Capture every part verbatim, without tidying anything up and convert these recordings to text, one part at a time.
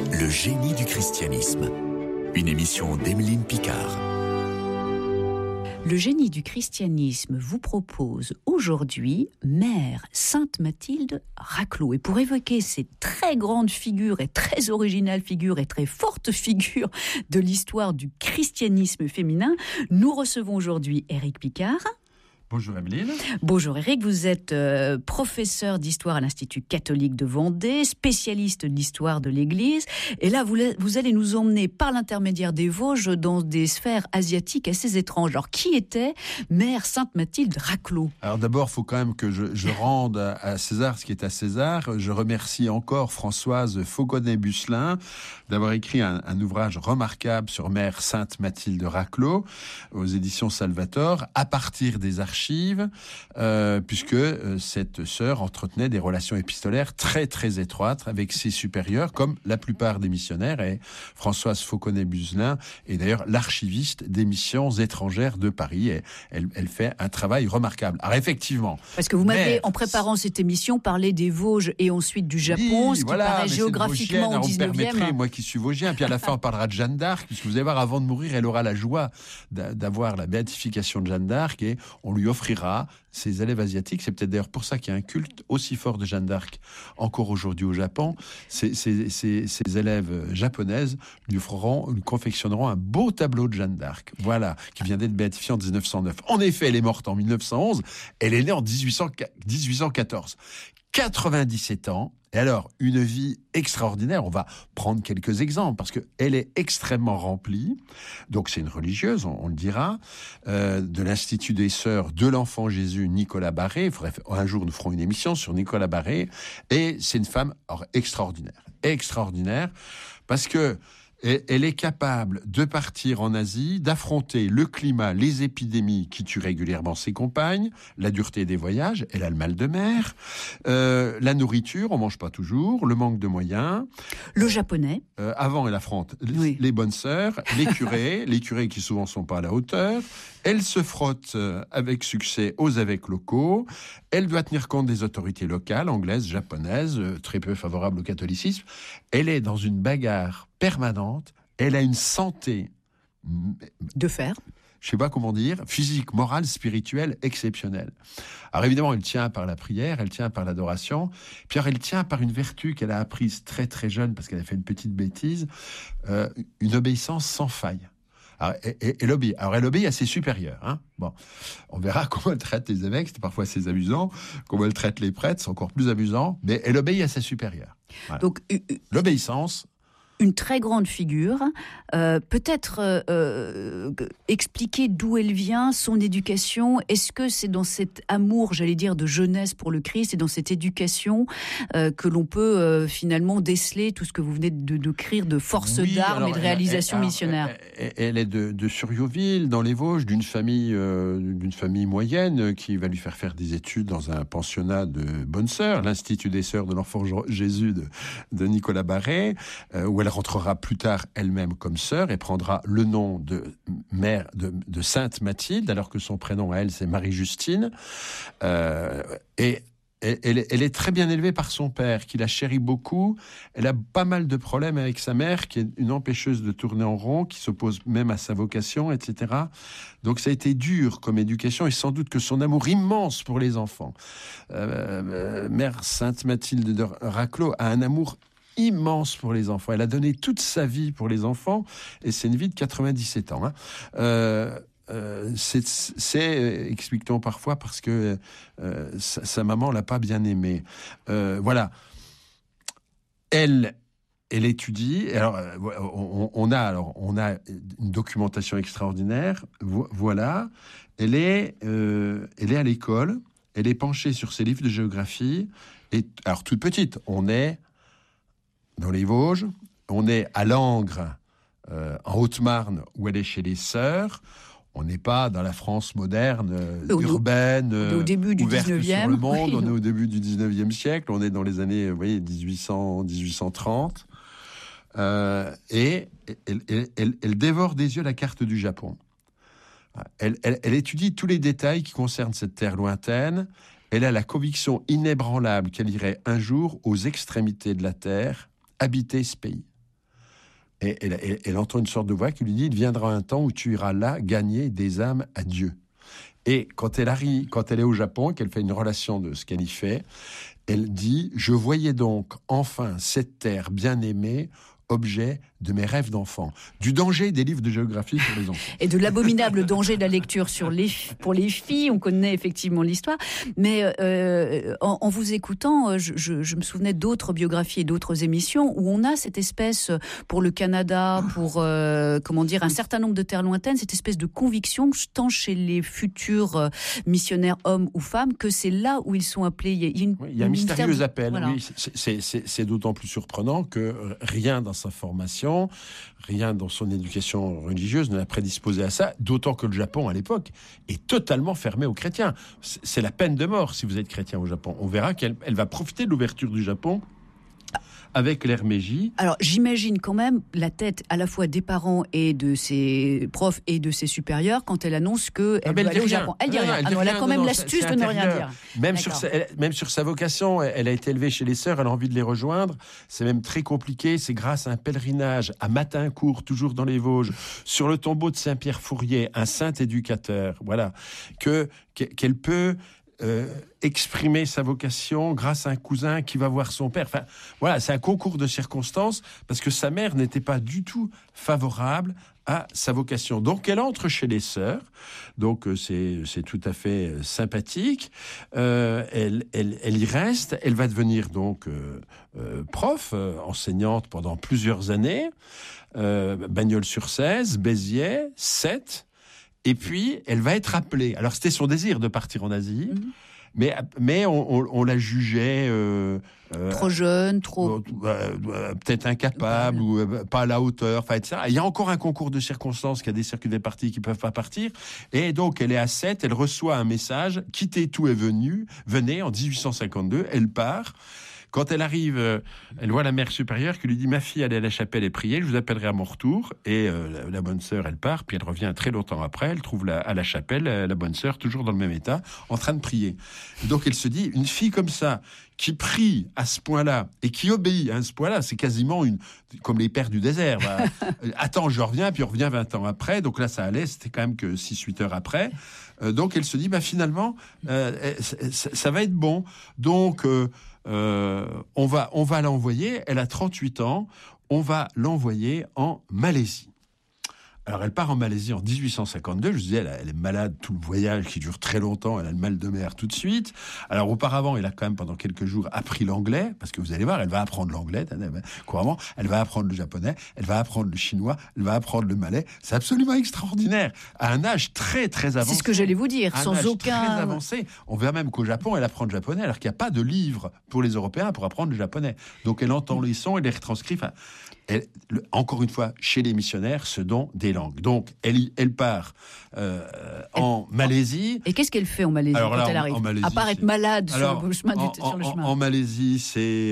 Le génie du christianisme. Une émission d'Emeline Picard. Le génie du christianisme vous propose aujourd'hui Mère Sainte Mathilde Raclot. Et pour évoquer ces très grandes figures et très originales figures et très fortes figures de l'histoire du christianisme féminin, nous recevons aujourd'hui Éric Picard. Bonjour Emeline. Bonjour Éric, vous êtes euh, professeur d'histoire à l'Institut catholique de Vendée, spécialiste de l'histoire de l'Église. Et là, vous, vous allez nous emmener par l'intermédiaire des Vosges dans des sphères asiatiques assez étranges. Alors, qui était Mère Sainte Mathilde Raclot ? Alors d'abord, il faut quand même que je, je rende à, à César ce qui est à César. Je remercie encore Françoise Fauconnet-Busselin d'avoir écrit un, un ouvrage remarquable sur Mère Sainte Mathilde Raclot aux éditions Salvator, à partir des archives archives, euh, puisque euh, cette sœur entretenait des relations épistolaires très très étroites avec ses supérieurs, comme la plupart des missionnaires, et Françoise Fauconnet-Busselin est d'ailleurs l'archiviste des missions étrangères de Paris, et elle, elle fait un travail remarquable. Alors effectivement... Parce que vous m'avez, mais, en préparant cette émission, parlé des Vosges et ensuite du Japon, oui, ce qui voilà, paraît géographiquement au dix-neuvième. Moi qui suis vosgien, puis à la fin on parlera de Jeanne d'Arc, puisque vous allez voir, avant de mourir, elle aura la joie d'avoir la béatification de Jeanne d'Arc, et on lui offrira ses élèves asiatiques. C'est peut-être d'ailleurs pour ça qu'il y a un culte aussi fort de Jeanne d'Arc encore aujourd'hui au Japon. Ces, ces, ces, ces élèves japonaises lui feront, lui confectionneront un beau tableau de Jeanne d'Arc. Voilà, qui vient d'être béatifiée en dix-neuf cent neuf. En effet, elle est morte en mille neuf cent onze. Elle est née en dix-huit cent quatorze. quatre-vingt-dix-sept ans. Et alors, une vie extraordinaire. On va prendre quelques exemples parce qu'elle est extrêmement remplie. Donc, c'est une religieuse, on, on le dira, euh, de l'Institut des Sœurs de l'Enfant Jésus, Nicolas Barré. Bref, un jour, nous ferons une émission sur Nicolas Barré. Et c'est une femme alors, extraordinaire. Extraordinaire parce que elle est capable de partir en Asie, d'affronter le climat, les épidémies qui tuent régulièrement ses compagnes, la dureté des voyages, elle a le mal de mer, euh, la nourriture, on mange pas toujours, le manque de moyens. Le japonais. Euh, avant, elle affronte oui. les bonnes sœurs, les curés, les curés qui souvent sont pas à la hauteur. Elle se frotte avec succès aux évêques locaux. Elle doit tenir compte des autorités locales, anglaises, japonaises, très peu favorables au catholicisme. Elle est dans une bagarre permanente. Elle a une santé de fer. Je ne sais pas comment dire, physique, morale, spirituelle, exceptionnelle. Alors évidemment, elle tient par la prière, elle tient par l'adoration, puis alors elle tient par une vertu qu'elle a apprise très très jeune, parce qu'elle a fait une petite bêtise, euh, une obéissance sans faille. Alors, et, et, elle obéit. Alors, elle obéit à ses supérieurs. Hein. Bon, on verra comment elle traite les évêques, c'est parfois assez amusant. Comment elle traite les prêtres, c'est encore plus amusant. Mais elle obéit à ses supérieurs. Voilà. Donc, euh, l'obéissance... Une très grande figure, euh, peut-être euh, euh, expliquer d'où elle vient, son éducation. Est-ce que c'est dans cet amour, j'allais dire, de jeunesse pour le Christ, et dans cette éducation euh, que l'on peut euh, finalement déceler tout ce que vous venez de décrire de force oui, d'armes alors, et de réalisation missionnaire. Elle, elle est de, de Surrioville, dans les Vosges, d'une famille, euh, d'une famille moyenne qui va lui faire faire des études dans un pensionnat de bonnes sœurs, l'Institut des Sœurs de l'Enfant Jésus de, de Nicolas Barré, euh, où elle Elle rentrera plus tard elle-même comme sœur et prendra le nom de mère de, de Sainte Mathilde, alors que son prénom à elle c'est Marie-Justine. Euh, et elle, elle est très bien élevée par son père, qui la chérit beaucoup. Elle a pas mal de problèmes avec sa mère, qui est une empêcheuse de tourner en rond, qui s'oppose même à sa vocation, et cetera. Donc ça a été dur comme éducation, et sans doute que son amour immense pour les enfants. Euh, euh, Mère Sainte Mathilde de Raclot a un amour immense pour les enfants. Elle a donné toute sa vie pour les enfants, et c'est une vie de quatre-vingt-dix-sept ans. Hein. Euh, euh, c'est, c'est, explique-t-on parfois, parce que euh, sa, sa maman l'a pas bien aimée. Euh, voilà. Elle, elle étudie. Alors, on, on a, alors, on a une documentation extraordinaire. Voilà. Elle est, euh, elle est à l'école. Elle est penchée sur ses livres de géographie. Et alors, toute petite, on est dans les Vosges, on est à Langres, euh, en Haute-Marne, où elle est chez les sœurs. On n'est pas dans la France moderne, euh, au, urbaine, au début du ouverte dix-neuvième, sur le monde. oui. On est au début du dix-neuvième siècle. On est dans les années, vous voyez, dix-huit cents, dix-huit cent trente. Euh, et elle, elle, elle, elle dévore des yeux la carte du Japon. Elle, elle, elle étudie tous les détails qui concernent cette terre lointaine. Elle a la conviction inébranlable qu'elle irait un jour aux extrémités de la terre habiter ce pays. Et elle, elle, elle entend une sorte de voix qui lui dit « Il viendra un temps où tu iras là gagner des âmes à Dieu ». Et quand elle arrive, quand elle est au Japon, qu'elle fait une relation de ce qu'elle y fait, elle dit « Je voyais donc enfin cette terre bien-aimée, objet de mes rêves d'enfant ». Du danger des livres de géographie pour les enfants. Et de l'abominable danger de la lecture sur les, pour les filles. On connaît effectivement l'histoire. Mais euh, en, en vous écoutant, je, je, je me souvenais d'autres biographies et d'autres émissions où on a cette espèce, pour le Canada, pour euh, comment dire, un certain nombre de terres lointaines, cette espèce de conviction, tant chez les futurs missionnaires hommes ou femmes, que c'est là où ils sont appelés. Il y a, une, oui, il y a un mystérieux appel. Voilà. Oui, c'est, c'est, c'est d'autant plus surprenant que rien dans sa formation, rien dans son éducation religieuse ne l'a prédisposé à ça, d'autant que le Japon, à l'époque, est totalement fermé aux chrétiens. C'est la peine de mort si vous êtes chrétien au Japon. On verra qu'elle elle va profiter de l'ouverture du Japon avec l'ère Meiji. Alors, j'imagine quand même la tête à la fois des parents et de ses profs et de ses supérieurs quand elle annonce qu'elle ah, doit elle aller au rien. Japon. Elle dit non, rien. Elle, ah, non, elle a quand non, même non, l'astuce c'est, c'est de ne rien dire. Même sur, sa, elle, même sur sa vocation, elle, elle a été élevée chez les sœurs, elle a envie de les rejoindre. C'est même très compliqué. C'est grâce à un pèlerinage à Matincourt, toujours dans les Vosges, sur le tombeau de Saint-Pierre Fourier, un saint éducateur, voilà, que, qu'elle peut... Euh, exprimer sa vocation grâce à un cousin qui va voir son père. Enfin, voilà, c'est un concours de circonstances parce que sa mère n'était pas du tout favorable à sa vocation. Donc, elle entre chez les sœurs. Donc, c'est, c'est tout à fait sympathique. Euh, elle, elle, elle y reste. Elle va devenir donc euh, euh, prof, euh, enseignante pendant plusieurs années. Euh, Bagnols-sur-Cèze, Béziers, Sète. Et puis, elle va être appelée. Alors, c'était son désir de partir en Asie, mmh. mais, mais on, on, on la jugeait... Euh, euh, trop jeune, trop... Euh, euh, peut-être incapable, ou euh, pas à la hauteur, enfin, et cetera. Il y a encore un concours de circonstances, qu'il y a des circuits des partis qui ne peuvent pas partir. Et donc, elle est à Sète, elle reçoit un message, « Quittez tout et venue, venez, en dix-huit cent cinquante-deux, elle part. Quand elle arrive, euh, elle voit la mère supérieure qui lui dit « Ma fille, allez à la chapelle et priez, je vous appellerai à mon retour. » Et euh, la, la bonne sœur, elle part, puis elle revient très longtemps après, elle trouve la, à la chapelle la, la bonne sœur, toujours dans le même état, en train de prier. Et donc elle se dit, une fille comme ça, qui prie à ce point-là, et qui obéit à ce point-là, c'est quasiment une, comme les pères du désert. Bah, attends, je reviens, puis on revient vingt ans après, donc là ça allait, c'était quand même que six huit heures après. Euh, donc elle se dit, bah, finalement, euh, ça, ça va être bon. Donc... Euh, Euh, on va, on va l'envoyer, elle a trente-huit ans, on va l'envoyer en Malaisie. Alors, elle part en Malaisie en dix-huit cent cinquante-deux. Je disais, elle, elle est malade, tout le voyage qui dure très longtemps. Elle a le mal de mer tout de suite. Alors, auparavant, elle a quand même, pendant quelques jours, appris l'anglais. Parce que vous allez voir, elle va apprendre l'anglais, couramment. Elle va apprendre le japonais. Elle va apprendre le chinois. Elle va apprendre le malais. C'est absolument extraordinaire. À un âge très, très avancé. C'est ce que j'allais vous dire, à un sans âge aucun... très avancé. On verra même qu'au Japon, elle apprend le japonais, alors qu'il n'y a pas de livre pour les Européens pour apprendre le japonais. Donc, elle entend les sons et les retranscrit. Enfin, Elle, le, encore une fois, chez les missionnaires, ce dont des langues. Donc, elle, elle part euh, en Malaisie. Et qu'est-ce qu'elle fait en Malaisie Alors, quand là, elle arrive en, en Malaisie, à part être malade alors, sur le chemin en, du, sur le chemin. En, en Malaisie, c'est,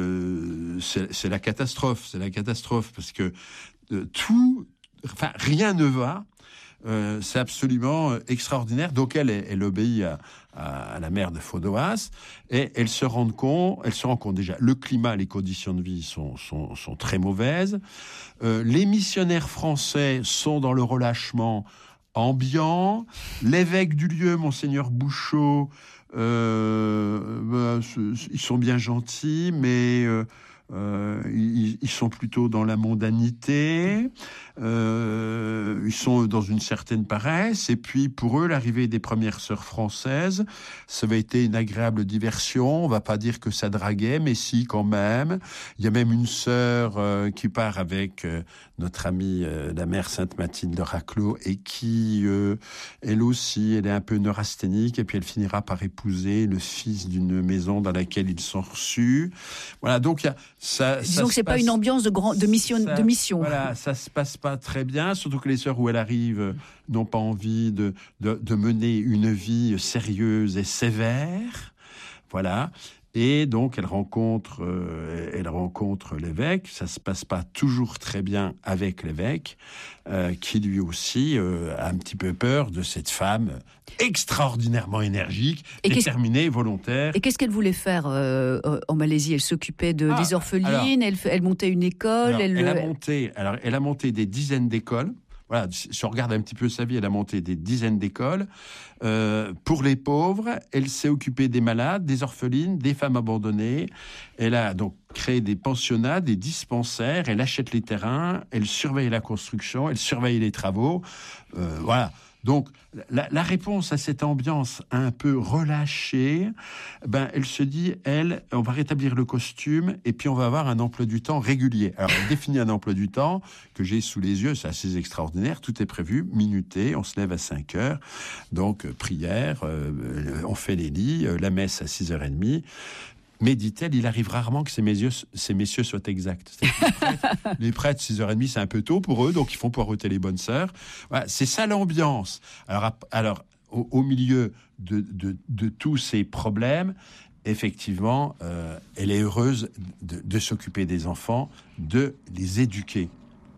euh, c'est, c'est la catastrophe. C'est la catastrophe parce que euh, tout, enfin, rien ne va. Euh, c'est absolument extraordinaire. Donc elle, elle obéit à, à, à la mère de Fodoas et elle se rend compte, elle se rend compte déjà, le climat, les conditions de vie sont, sont, sont très mauvaises. Euh, les missionnaires français sont dans le relâchement ambiant. L'évêque du lieu, Monseigneur Bouchot, euh, bah, ils sont bien gentils, mais euh, Euh, ils, ils sont plutôt dans la mondanité, euh, ils sont dans une certaine paresse, et puis pour eux, l'arrivée des premières sœurs françaises, ça avait été une agréable diversion. On va pas dire que ça draguait, mais si, quand même. Il y a même une sœur euh, qui part avec euh, notre amie, euh, la mère Sainte-Mathilde de Raclos, et qui, euh, elle aussi, elle est un peu neurasthénique, et puis elle finira par épouser le fils d'une maison dans laquelle ils sont reçus. Voilà, donc il y a Ça, Disons ça que c'est passe, pas une ambiance de, grand, de, mission, ça, de mission. Voilà, ça se passe pas très bien, surtout que les sœurs où elle arrive n'ont pas envie de, de, de mener une vie sérieuse et sévère. Voilà. Et donc, elle rencontre, euh, elle rencontre l'évêque. Ça ne se passe pas toujours très bien avec l'évêque, euh, qui lui aussi euh, a un petit peu peur de cette femme extraordinairement énergique, et déterminée, volontaire. Et qu'est-ce qu'elle voulait faire euh, en Malaisie? Elle s'occupait de, ah, des orphelines, alors, elle, elle montait une école. Alors, elle, elle, a monté, alors, elle a monté des dizaines d'écoles. Voilà, si on regarde un petit peu sa vie, elle a monté des dizaines d'écoles. Euh, pour les pauvres, elle s'est occupée des malades, des orphelines, des femmes abandonnées. Elle a donc créé des pensionnats, des dispensaires. Elle achète les terrains, elle surveille la construction, elle surveille les travaux. Euh, voilà. Donc, la, la réponse à cette ambiance un peu relâchée, ben, elle se dit, elle, on va rétablir le costume et puis on va avoir un emploi du temps régulier. Alors, elle définit un emploi du temps que j'ai sous les yeux, c'est assez extraordinaire, tout est prévu, minuté, on se lève à cinq heures, donc euh, prière, euh, on fait les lits, euh, la messe à six heures trente. Mais, dit-elle, il arrive rarement que ces messieurs, ces messieurs soient exacts. Les prêtres, les prêtres, six heures trente, c'est un peu tôt pour eux, donc ils font poireauter les bonnes sœurs. Voilà, c'est ça l'ambiance. Alors, alors au, au milieu de, de, de tous ces problèmes, effectivement, euh, elle est heureuse de, de s'occuper des enfants, de les éduquer.